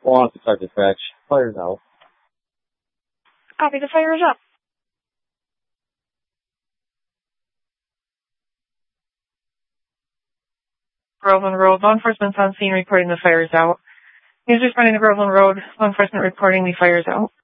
Lost start dispatch. Fire's out. Copy, the fire is up. Groveland Road, law enforcement's on scene reporting the fire is out. News responding to Groveland Road, law enforcement reporting the fire is out.